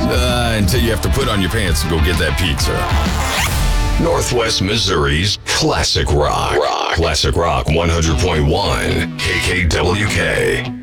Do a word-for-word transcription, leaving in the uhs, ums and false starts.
uh, until you have to put on your pants and go get that pizza. Northwest Missouri's Classic Rock. Rock. Classic Rock one hundred point one K K W K.